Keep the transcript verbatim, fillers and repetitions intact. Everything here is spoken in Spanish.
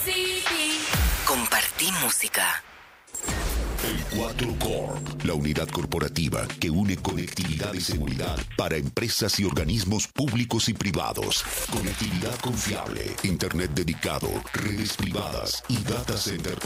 Compartí música. El cuatro Corp, la unidad corporativa que une conectividad y seguridad para empresas y organismos públicos y privados. Conectividad confiable, internet dedicado, redes privadas y data center